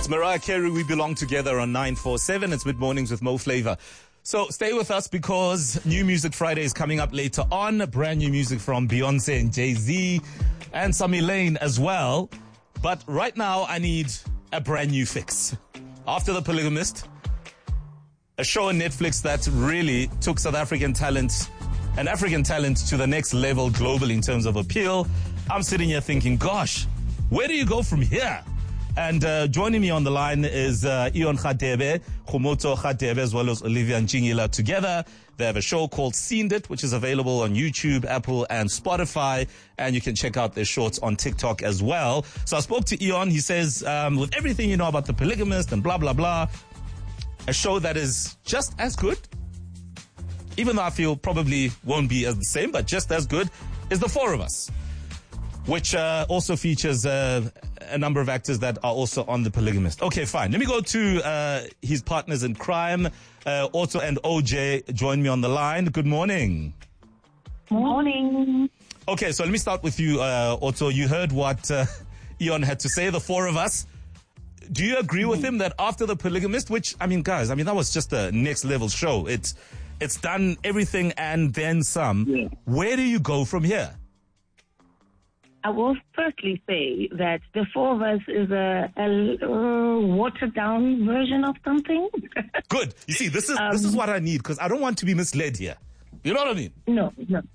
It's Mariah Carey, We Belong Together on 947. It's Mid Mornings with Mo Flavor. So stay with us because New Music Friday is coming up later on. Brand new music from Beyonce and Jay-Z and Sammy Lane as well. But right now I need a brand new fix. After The Polygamist, a show on Netflix that really took South African talent and African talent to the next level globally in terms of appeal. I'm sitting here thinking, gosh, where do you go from here? And joining me on the line is Ion Khatebe, Khumoto Khatebe, as well as Olivia Njingila. Together, they have a show called Seen It, which is available on YouTube, Apple, and Spotify. And you can check out their shorts on TikTok as well. So I spoke to Ion. He says, with everything you know about The Polygamist and blah, blah, blah, a show that is just as good, even though I feel probably won't be as the same, but just as good, is The Four of Us, which also features a number of actors that are also on The Polygamist. Okay, fine. Let me go to his partners in crime. Otto and OJ join me on the line. Good morning. Morning. Okay, so let me start with you, Otto. You heard what Ion had to say, The Four of Us. Do you agree with him that after The Polygamist, which, I mean, guys, that was just a next level show. It's done everything and then some. Yeah. Where do you go from here? I will firstly say that The Four of Us is a watered down version of something. Good. You see, this is what I need because I don't want to be misled here. You know what I mean? No.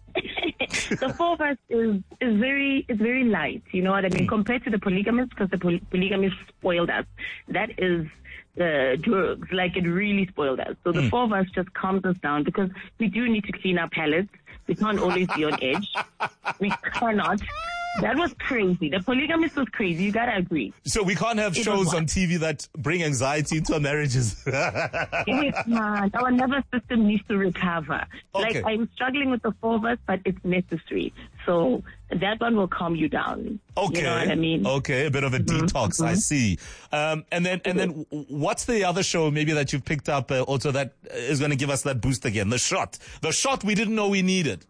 The Four of Us is very light. You know what I mean? Compared to The Polygamist, because The Polygamist spoiled us. That is drugs. Like, it really spoiled us. So The Four of Us just calms us down because we do need to clean our palates. We can't always be on edge. We cannot. That was crazy. The Polygamist was crazy. You gotta agree. So we can't have shows on TV that bring anxiety into our marriages. Yes, man. Our nervous system needs to recover. Okay. Like, I'm struggling with The Four of Us, but it's necessary. So that one will calm you down. Okay. You know what I mean? Okay, a bit of a detox. I see. And then what's the other show maybe that you've picked up also that is going to give us that boost again? The shot we didn't know we needed.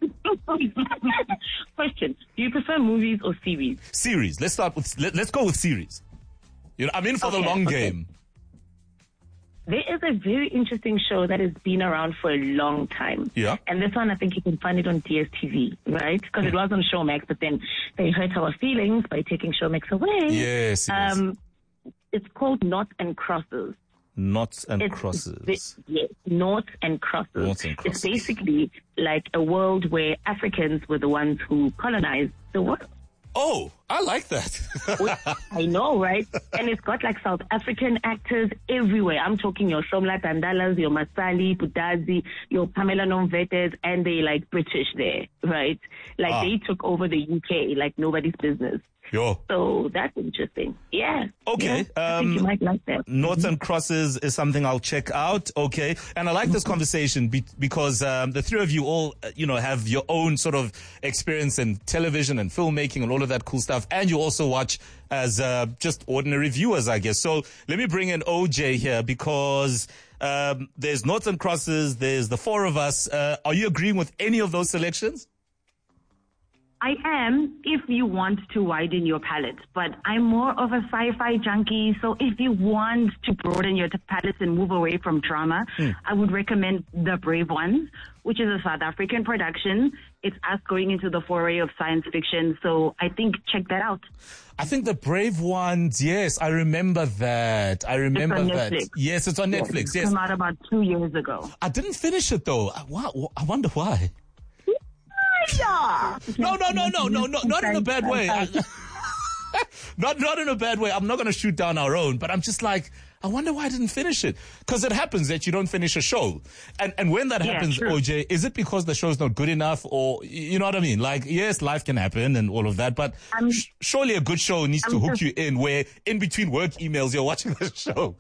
Question: do you prefer movies or series? Series. Let's go with series. You know, I'm in for the long game. There is a very interesting show that has been around for a long time. Yeah. And this one, I think you can find it on DSTV, right? Because it was on Showmax, but then they hurt our feelings by taking Showmax away. Yes. It's called Noughts and Crosses. Noughts and Crosses. Yes, Noughts and Crosses. It's basically like a world where Africans were the ones who colonized the world. Oh, I like that. I know, right? And it's got like South African actors everywhere. I'm talking your Shomla Tandalas, your Masali, Pudazi, your Pamela Nomvetes, and they like British there, right? Like they took over the UK like nobody's business. Yo. So that's interesting. Yeah. Okay. Yeah, I think you might like that. Noughts and Crosses is something I'll check out. Okay. And I like this conversation because the three of you all, have your own sort of experience in television and filmmaking and all of that cool stuff. And you also watch as just ordinary viewers, I guess. So let me bring in OJ here because there's Noughts and Crosses, there's The Four of Us. Are you agreeing with any of those selections? I am, if you want to widen your palette, but I'm more of a sci-fi junkie. So if you want to broaden your palette and move away from drama, I would recommend The Brave Ones, which is a South African production. It's us going into the foray of science fiction. So I think check that out. I think The Brave Ones, yes, I remember that. It's on Netflix. Yes, it's on Netflix. Yes. It came out about 2 years ago. I didn't finish it though. I wonder why. No, not in a bad way. Not in a bad way. I'm not going to shoot down our own, but I'm just like, I wonder why I didn't finish it. Because it happens that you don't finish a show. And when that happens, true. OJ, is it because the show's not good enough or, you know what I mean? Like, yes, life can happen and all of that, but surely a good show needs to hook you in where in between work emails you're watching the show.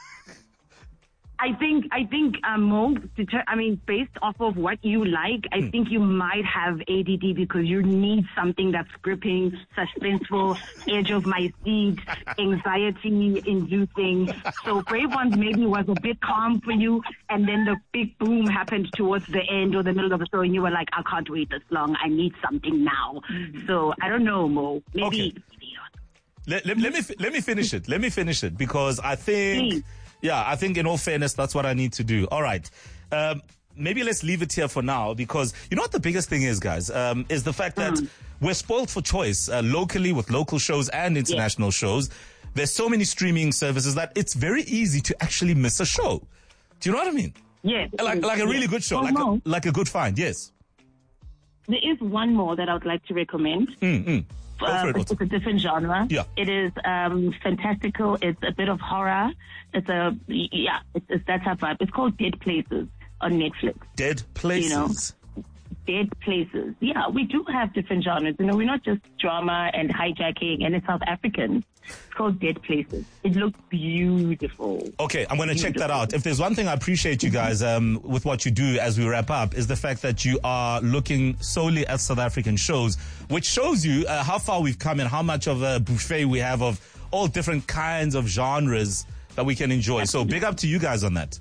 I think, Mo, based off of what you like, I think you might have ADD because you need something that's gripping, suspenseful, edge of my seat, anxiety-inducing. So Brave Ones maybe was a bit calm for you, and then the big boom happened towards the end or the middle of the show, and you were like, I can't wait this long. I need something now. So I don't know, Mo. Maybe. Okay. Let me finish it. Let me finish it because I think, Please. I think in all fairness, that's what I need to do. All right. Maybe let's leave it here for now because you know what the biggest thing is, guys, is the fact that we're spoiled for choice locally with local shows and international shows. There's so many streaming services that it's very easy to actually miss a show. Do you know what I mean? Yes. Like a really good show, like a good find. Yes. There is one more that I would like to recommend. Go for it, It's a different genre. Yeah. It is fantastical. It's a bit of horror. It's that type of vibe. It's called Dead Places on Netflix. Dead Places. You know, Dead Places. Yeah, we do have different genres. You know, we're not just drama and hijacking and it's South African. It's called Dead Places. It looks beautiful. Okay, I'm going to check that out. If there's one thing I appreciate you guys with what you do as we wrap up is the fact that you are looking solely at South African shows, which shows you how far we've come and how much of a buffet we have of all different kinds of genres that we can enjoy. So big up to you guys on that.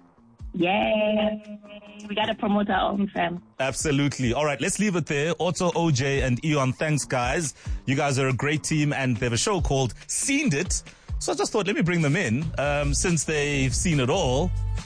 Yay. We got to promote our own fam. Absolutely. All right, let's leave it there. Otto, OJ, and Eon, thanks, guys. You guys are a great team, and they have a show called Seen It. So I just thought, let me bring them in, since they've seen it all,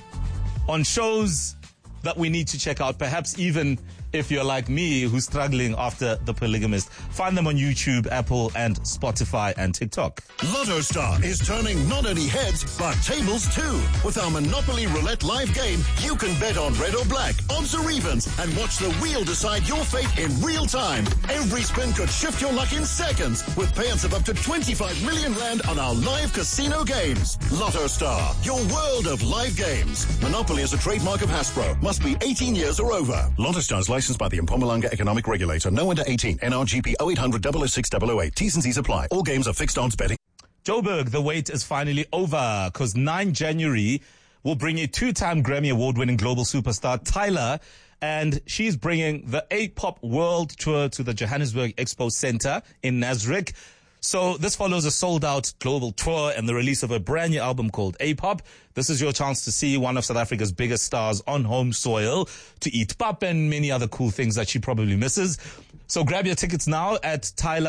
on shows that we need to check out, perhaps even if you're like me, who's struggling after The Polygamist. Find them on YouTube, Apple, and Spotify, and TikTok. Lotto Star is turning not only heads, but tables too. With our Monopoly Roulette live game, you can bet on red or black, odds or evens, and watch the wheel decide your fate in real time. Every spin could shift your luck in seconds, with payouts of up to 25 million rand on our live casino games. Lotto Star, your world of live games. Monopoly is a trademark of Hasbro. Must be 18 years or over. Lotto Star is licensed by the Mpumalanga Economic Regulator. No under 18. NRGP 0800 006 008. T's and C's apply. All games are fixed odds betting. Joburg, the wait is finally over because 9 January will bring you 2-time Grammy Award-winning global superstar Tyla, and she's bringing the A-Pop World Tour to the Johannesburg Expo Center in Nasrec. So this follows a sold-out global tour and the release of a brand new album called A-Pop. This is your chance to see one of South Africa's biggest stars on home soil, to eat pap and many other cool things that she probably misses. So grab your tickets now at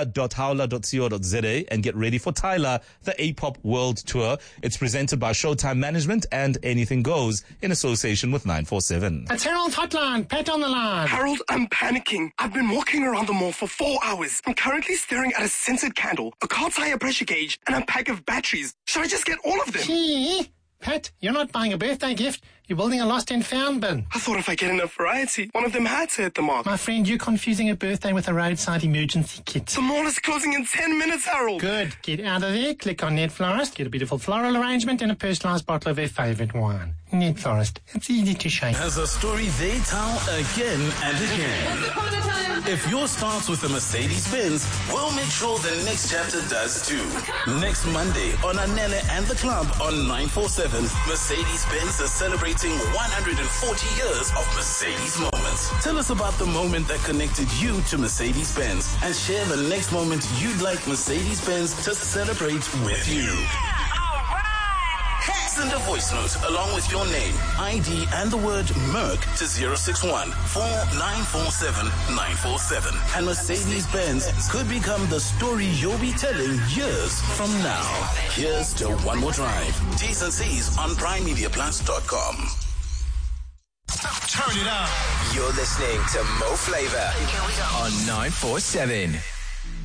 tyla.howler.co.za and get ready for Tyla, the A-Pop World Tour. It's presented by Showtime Management and Anything Goes in association with 947. It's Harold Hotline. Pat on the line. Harold, I'm panicking. I've been walking around the mall for 4 hours. I'm currently staring at a scented candle, a car tire pressure gauge, and a pack of batteries. Should I just get all of them? Gee, Pat, you're not buying a birthday gift. You're building a lost and found bin. I thought if I get enough variety, one of them had to hit the mark. My friend, you're confusing a birthday with a roadside emergency kit. The mall is closing in 10 minutes, Harold. Good. Get out of there. Click on Net Florist. Get a beautiful floral arrangement and a personalised bottle of their favourite wine. Net Florist. It's easy to shake. Has a story they tell again and again. If yours starts with a Mercedes-Benz, we'll make sure the next chapter does too. Next Monday on Anele and the Club on 947, Mercedes-Benz is celebrating 140 years of Mercedes moments. Tell us about the moment that connected you to Mercedes-Benz and share the next moment you'd like Mercedes-Benz to celebrate with you. Send a voice note along with your name, ID, and the word Merc to 061 4947 947. And Mercedes-Benz could become the story you'll be telling years from now. Here's to One More Drive. T's and C's on PrimeMediaPlus.com. Turn it up. You're listening to Mo Flavor on 947.